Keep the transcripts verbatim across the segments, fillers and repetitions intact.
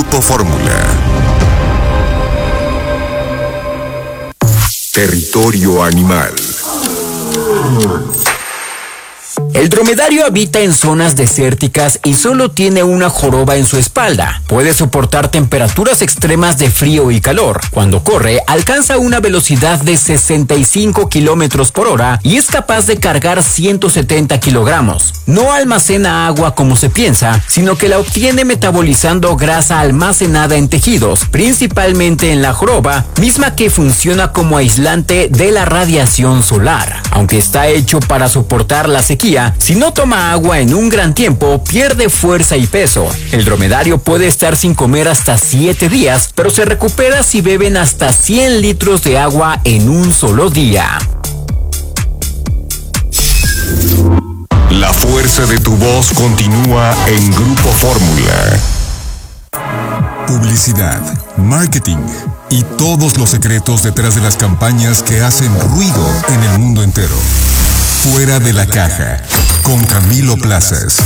Grupo Fórmula. Territorio animal. El dromedario habita en zonas desérticas y solo tiene una joroba en su espalda. Puede soportar temperaturas extremas de frío y calor. Cuando corre, alcanza una velocidad de sesenta y cinco kilómetros por hora y es capaz de cargar ciento setenta kilogramos. No almacena agua como se piensa, sino que la obtiene metabolizando grasa almacenada en tejidos, principalmente en la joroba, misma que funciona como aislante de la radiación solar. Aunque está hecho para soportar la sequía, si no toma agua en un gran tiempo, pierde fuerza y peso. El dromedario puede estar sin comer hasta siete días, pero se recupera si beben hasta cien litros de agua en un solo día. La fuerza de tu voz continúa en Grupo Fórmula. Publicidad, marketing y todos los secretos detrás de las campañas que hacen ruido en el mundo entero. Fuera de la caja, con Camilo Plazas.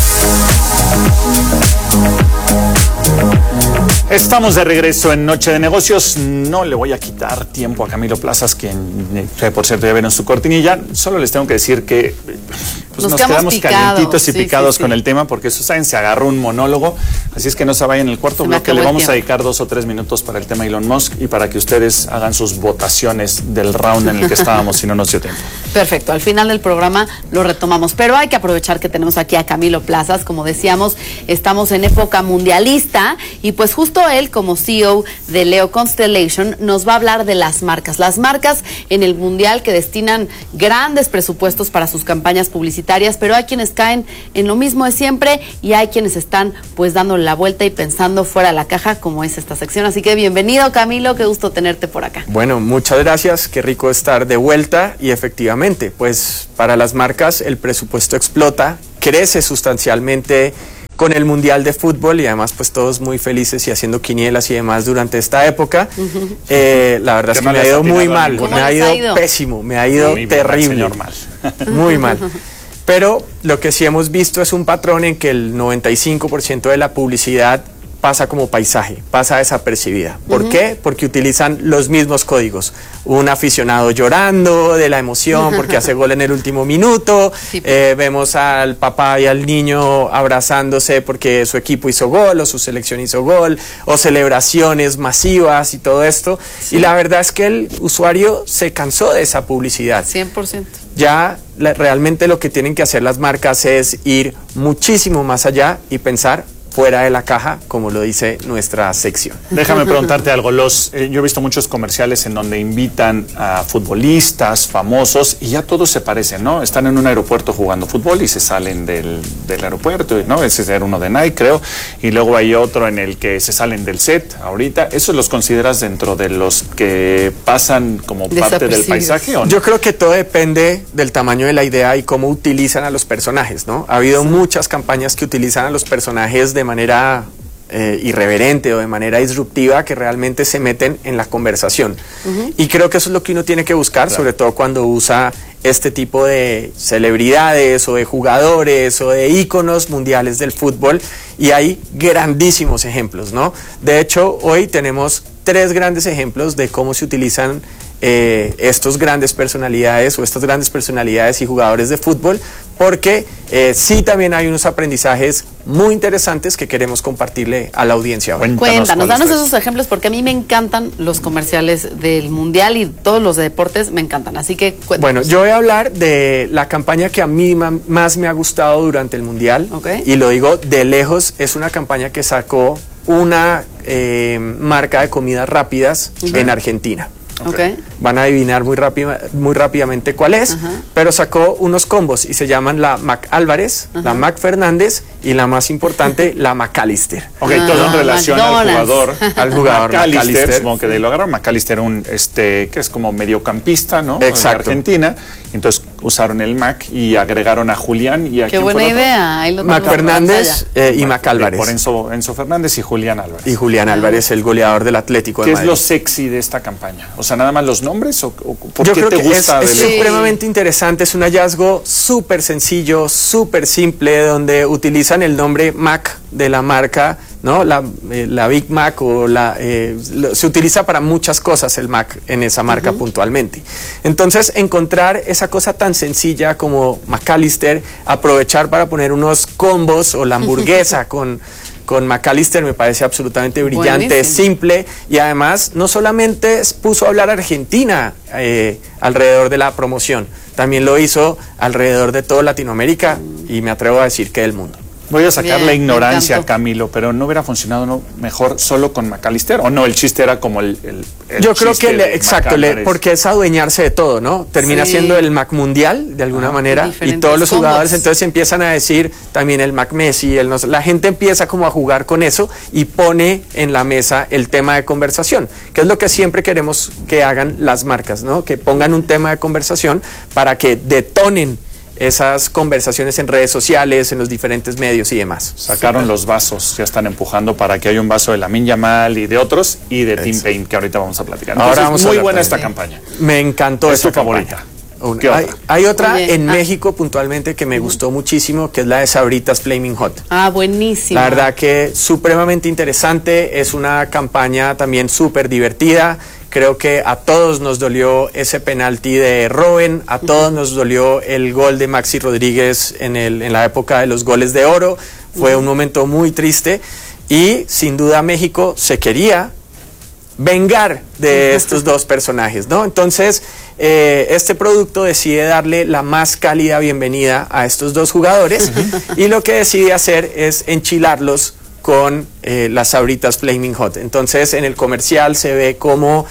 Estamos de regreso en Noche de Negocios. No le voy a quitar tiempo a Camilo Plazas, quien, por cierto, ya vieron su cortinilla. Solo les tengo que decir que pues, nos, nos quedamos picados, calientitos y sí, picados sí, con sí. el tema, porque Susan se agarró un monólogo. Así es que no se vayan en el cuarto bloque. Le vamos a dedicar dos o tres minutos para el tema Elon Musk y para que ustedes hagan sus votaciones del round en el que estábamos, si no nos dio tiempo. Perfecto. Al final del programa lo retomamos. Pero hay que aprovechar que tenemos aquí a Camilo Plazas. Como decíamos, estamos en época mundialista y pues justo él, como C E O de Leo Constellation, nos va a hablar de las marcas. Las marcas en el mundial que destinan grandes presupuestos para sus campañas publicitarias, pero hay quienes caen en lo mismo de siempre y hay quienes están pues dándole la vuelta y pensando fuera de la caja, como es esta sección. Así que bienvenido, Camilo, qué gusto tenerte por acá. Bueno, muchas gracias, qué rico estar de vuelta y efectivamente, pues para las marcas el presupuesto explota, crece sustancialmente con el Mundial de Fútbol y además pues todos muy felices y haciendo quinielas y demás durante esta época. Uh-huh. eh, la verdad es que no me ha ido muy mal, me ha ido, ha ido pésimo, me ha ido muy terrible, bien, mal. muy mal. Pero lo que sí hemos visto es un patrón en que el noventa y cinco por ciento de la publicidad pasa como paisaje, pasa desapercibida. ¿Por uh-huh. qué? Porque utilizan los mismos códigos. Un aficionado llorando de la emoción porque hace gol en el último minuto, sí, eh, vemos al papá y al niño abrazándose porque su equipo hizo gol o su selección hizo gol, o celebraciones masivas y todo esto. Sí. Y la verdad es que el usuario se cansó de esa publicidad. cien por ciento. Ya la, realmente lo que tienen que hacer las marcas es ir muchísimo más allá y pensar fuera de la caja, como lo dice nuestra sección. Déjame preguntarte algo. Los, eh, yo he visto muchos comerciales en donde invitan a futbolistas famosos y ya todos se parecen, ¿no? Están en un aeropuerto jugando fútbol y se salen del, del aeropuerto, ¿no? Ese era uno de Nike, creo. Y luego hay otro en el que se salen del set ahorita. ¿Esos los consideras dentro de los que pasan como parte del paisaje o no? Yo creo que todo depende del tamaño de la idea y cómo utilizan a los personajes, ¿no? Ha habido sí. muchas campañas que utilizan a los personajes de de manera eh, irreverente o de manera disruptiva que realmente se meten en la conversación. Uh-huh. Y creo que eso es lo que uno tiene que buscar, claro. sobre todo cuando usa este tipo de celebridades o de jugadores o de íconos mundiales del fútbol, y hay grandísimos ejemplos, ¿no? De hecho, hoy tenemos tres grandes ejemplos de cómo se utilizan eh, estos grandes personalidades o estas grandes personalidades y jugadores de fútbol, porque eh, sí también hay unos aprendizajes muy interesantes que queremos compartirle a la audiencia hoy. Cuéntanos, Cuéntanos danos esos ejemplos, porque a mí me encantan los comerciales del Mundial y todos los de deportes me encantan, así que cuéntanos. Bueno, yo voy a hablar de la campaña que a mí más me ha gustado durante el Mundial, okay. y lo digo de lejos, es una campaña que sacó una eh, marca de comidas rápidas uh-huh. en Argentina. Okay. Van a adivinar muy, rápida, muy rápidamente cuál es, uh-huh. pero sacó unos combos y se llaman la Mac Álvarez, uh-huh. la Mac Fernández y la más importante, la McAllister. Ok, uh-huh. todo en relación McDonald's. al jugador. Al jugador McAllister. McAllister. Supongo que de lo agarraron. McAllister, un, este, que es como mediocampista, ¿no? Exacto. De Argentina. Entonces usaron el Mac y agregaron a Julián. Y a Qué buena idea. Ahí lo Mac Fernández eh, y Mac Álvarez. Por Enzo, Enzo Fernández y Julián Álvarez. Y Julián Álvarez, el goleador del Atlético de ¿Qué Madrid. es lo sexy de esta campaña? O sea, nada más los nombres o, o ¿por Yo qué creo te que gusta? Es, es de supremamente interesante, es un hallazgo súper sencillo, súper simple, donde utilizan el nombre Mac de la marca, ¿no? La, eh, la Big Mac o la, eh, lo, se utiliza para muchas cosas el Mac en esa marca uh-huh. puntualmente. Entonces, encontrar esa cosa tan sencilla como McAllister, aprovechar para poner unos combos o la hamburguesa con... con McAllister me parece absolutamente brillante, buenísimo. Simple, y además no solamente puso a hablar Argentina eh, alrededor de la promoción, también lo hizo alrededor de toda Latinoamérica y me atrevo a decir que del mundo. Voy a sacar Bien, la ignorancia, Camilo, pero ¿no hubiera funcionado no, mejor solo con McAllister? ¿O no? El chiste era como el... el, el Yo creo que, le, exacto, le, porque es adueñarse de todo, ¿no? Termina sí. siendo el Mac mundial, de alguna ah, manera, y todos los jugadores combos. Entonces empiezan a decir también el Mac Messi, el no, la gente empieza como a jugar con eso y pone en la mesa el tema de conversación, que es lo que siempre queremos que hagan las marcas, ¿no? Que pongan un tema de conversación para que detonen esas conversaciones en redes sociales, en los diferentes medios y demás. Sacaron sí, los vasos, ya están empujando para que haya un vaso de Lamine Yamal y de otros, y de Tim Payne, que ahorita vamos a platicar. Entonces, ahora vamos muy a buena esta sí. campaña. Me encantó esta favorita. Una. Hay, hay otra Oye, en ah. México puntualmente que me uh-huh. gustó muchísimo, que es la de Sabritas Flaming Hot. Ah, buenísima. La verdad que supremamente interesante, es una campaña también súper divertida. Creo que a todos nos dolió ese penalti de Robben, a todos nos dolió el gol de Maxi Rodríguez en, el, en la época de los goles de oro. Fue un momento muy triste y sin duda México se quería vengar de estos dos personajes, ¿no? Entonces, eh, este producto decide darle la más cálida bienvenida a estos dos jugadores y lo que decide hacer es enchilarlos con eh, las Sabritas Flaming Hot. Entonces en el comercial se ve como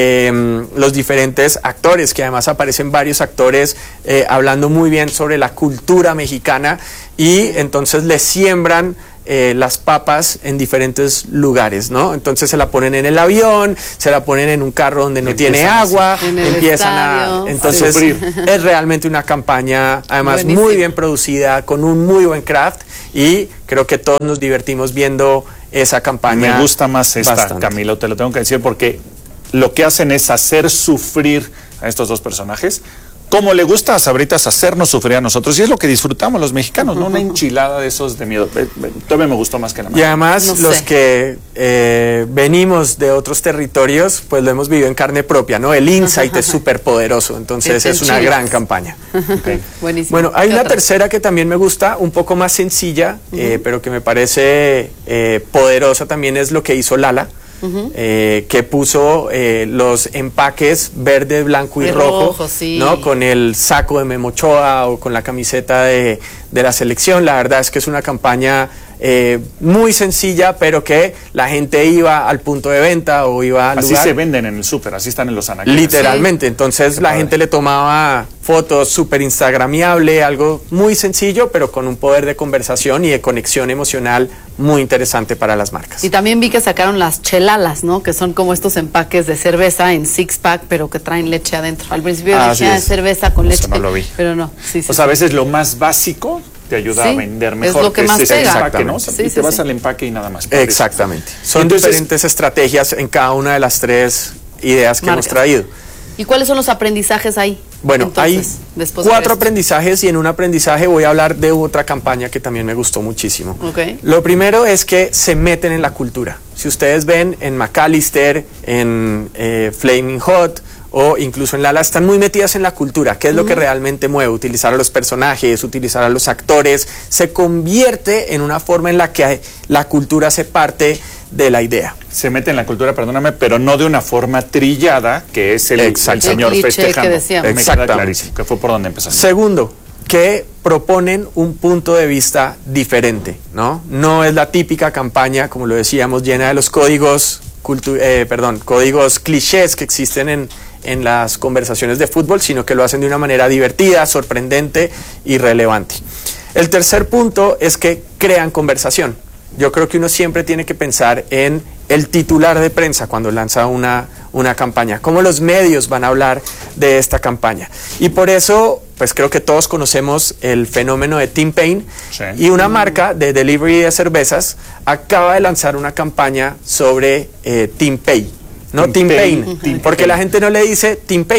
eh, los diferentes actores, que además aparecen varios actores eh, hablando muy bien sobre la cultura mexicana, y entonces le siembran Eh, las papas en diferentes lugares, ¿no? Entonces se la ponen en el avión, se la ponen en un carro donde no empiezan tiene agua, empiezan estadio, a... Entonces a es realmente una campaña, además Buenísimo. muy bien producida, con un muy buen craft, y creo que todos nos divertimos viendo esa campaña. Me gusta más esta, bastante. Camilo, te lo tengo que decir, porque lo que hacen es hacer sufrir a estos dos personajes, como le gusta a Sabritas hacernos sufrir a nosotros, y es lo que disfrutamos los mexicanos, ¿no? Una enchilada de esos de miedo. Todavía me gustó más que nada. Y además no los sé. que eh, venimos de otros territorios, pues lo hemos vivido en carne propia, ¿no? El insight es súper poderoso, entonces es una gran campaña. Okay. Buenísimo. Bueno, hay una otra? tercera que también me gusta, un poco más sencilla, uh-huh. eh, pero que me parece eh, poderosa también, es lo que hizo Lala. Uh-huh. eh, que puso eh, los empaques verde, blanco y, y rojo, rojo sí. ¿no? Con el saco de Memo Ochoa o con la camiseta de, de la selección. La verdad es que es una campaña eh, muy sencilla, pero que la gente iba al punto de venta o iba al así lugar. Se venden en el súper, así están en los anaqueles. Literalmente, sí. Entonces Qué la padre. gente le tomaba fotos, súper instagramiable, algo muy sencillo, pero con un poder de conversación y de conexión emocional muy interesante para las marcas. Y también vi que sacaron las chelalas, ¿no? Que son como estos empaques de cerveza en six pack, pero que traen leche adentro. Al principio ah, decía sí cerveza con leche, Eso no lo vi. pero no. Sí, sí, o sea, a veces lo más básico te ayuda sí, a vender mejor. Es lo que, que más es pega. Empaque, ¿no? O sea, sí, y sí, te vas sí. al empaque y nada más. Exactamente. Son Entonces, diferentes estrategias en cada una de las tres ideas que marcas. hemos traído. ¿Y cuáles son los aprendizajes ahí? Bueno, Entonces, hay cuatro aprendizajes, y en un aprendizaje voy a hablar de otra campaña que también me gustó muchísimo. Okay. Lo primero es que se meten en la cultura. Si ustedes ven en McAllister, en eh, Flaming Hot o incluso en Lala, están muy metidas en la cultura, que es uh-huh. lo que realmente mueve, utilizar a los personajes, utilizar a los actores, se convierte en una forma en la que la cultura se parte de la idea. Se mete en la cultura, perdóname, pero no de una forma trillada, que es el, el señor el festejando. Que decíamos. Me queda clarísimo, que fue por donde empezamos. Segundo, que proponen un punto de vista diferente, ¿no? No es la típica campaña, como lo decíamos, llena de los códigos, cultu- eh, perdón, códigos clichés que existen en, en las conversaciones de fútbol, sino que lo hacen de una manera divertida, sorprendente y relevante. El tercer punto es que crean conversación. Yo creo que uno siempre tiene que pensar en el titular de prensa cuando lanza una, una campaña, cómo los medios van a hablar de esta campaña. Y por eso, pues creo que todos conocemos el fenómeno de Tim Payne, sí. y una marca de delivery de cervezas acaba de lanzar una campaña sobre eh, Tim Payne, no Tim, Tim Payne, Payne. Tim porque Payne. La gente no le dice Tim Payne,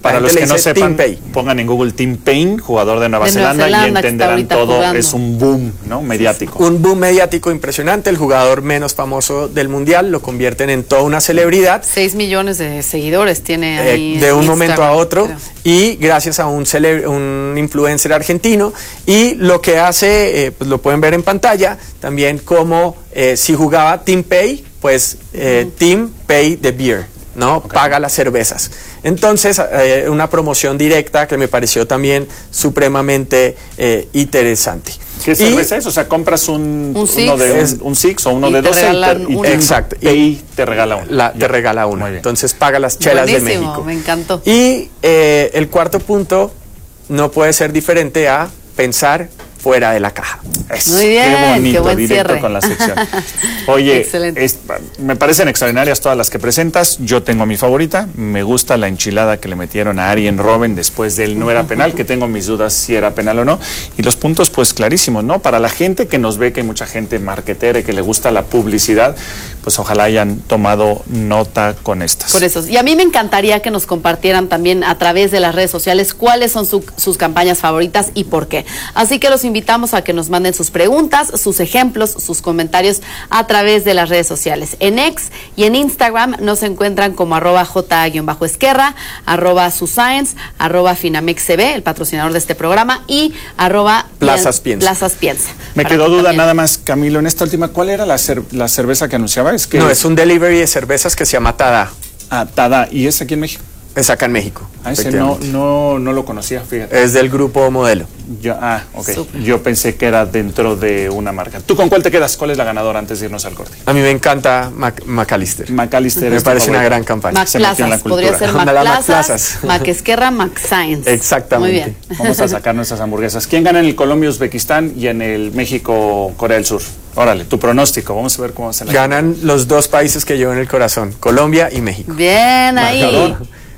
Para los que no sepan, pongan en Google Tim Paine, jugador de Nueva, de Nueva Zelanda, Zelanda, y entenderán todo. Jugando. Es un boom, ¿no? Mediático. Un boom mediático impresionante. El jugador menos famoso del mundial, lo convierten en toda una celebridad. Seis millones de seguidores tiene ahí. Eh, de un Instagram, momento a otro. Creo. Y gracias a un, cele un influencer argentino. Y lo que hace, eh, pues lo pueden ver en pantalla, también como eh, si jugaba Tim Pay, pues eh, uh-huh. Tim Pay the Beer, ¿no? Okay. Paga las cervezas. Entonces, eh, una promoción directa que me pareció también supremamente eh, interesante. ¿Qué cerveza es? O sea, compras un, un, six, uno de, un, un six o uno de doce y te, exacto, y te regala una. La, te regala una. Entonces paga las chelas Buenísimo, de México. Me encantó. Y eh, el cuarto punto no puede ser diferente a pensar fuera de la caja. Es, Muy bien, qué bonito, qué buen directo cierre. Con la sección. Oye, es, me parecen extraordinarias todas las que presentas. Yo tengo mi favorita. Me gusta la enchilada que le metieron a Arjen Robben después del no era penal, que tengo mis dudas si era penal o no. Y los puntos, pues clarísimos, ¿no? Para la gente que nos ve, que hay mucha gente marketera y que le gusta la publicidad, pues ojalá hayan tomado nota con estas. Por eso. Y a mí me encantaría que nos compartieran también a través de las redes sociales cuáles son su, sus campañas favoritas y por qué. Así que los invitamos a que nos manden sus preguntas, sus ejemplos, sus comentarios a través de las redes sociales. En X y en Instagram nos encuentran como arroba J-Esquerra, arroba Suscience, arroba FinamexCB, el patrocinador de este programa, y arroba Plazas Piensa. Plazas Piensa. Me quedó duda también. Nada más, Camilo, en esta última, ¿cuál era la, cer la cerveza que anunciaba? Es que no, es un delivery de cervezas que se llama Tada. Ah, Tada. ¿Y es aquí en México? Es acá en México. Ah, ese no, no, no lo conocía, fíjate. Es del grupo Modelo. Yo, ah, ok. Super. Yo pensé que era dentro de una marca. ¿Tú con cuál te quedas? ¿Cuál es la ganadora antes de irnos al corte? A mí me encanta Mac McAllister. McAllister. Me parece una gran campaña. Mac Plazas, podría ser Mac Plazas, Mac Esquerra, Mac Science. Exactamente. Muy bien. Vamos a sacar nuestras hamburguesas. ¿Quién gana en el Colombia-Uzbekistán y en el México-Corea del Sur? Órale, tu pronóstico. Vamos a ver cómo se la ganan gana. Los dos países que llevo en el corazón, Colombia y México. Bien, ahí.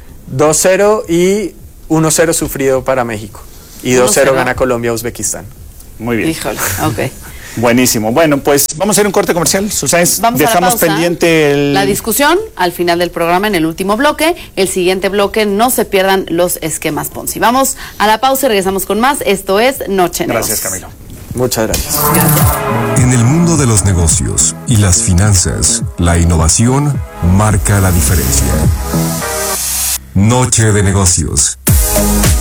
dos cero y uno cero sufrido para México. Y dos cero gana Colombia-Uzbekistán. Muy bien. Híjole, ok. Buenísimo. Bueno, pues vamos a hacer un corte comercial. Suscience, vamos dejamos a la pendiente el... la discusión al final del programa en el último bloque. El siguiente bloque, no se pierdan los esquemas Ponzi. Vamos a la pausa y regresamos con más. Esto es Noche en Gracias, Camilo. Muchas gracias. Gracias. En el mundo de los negocios y las finanzas, la innovación marca la diferencia. Noche de negocios.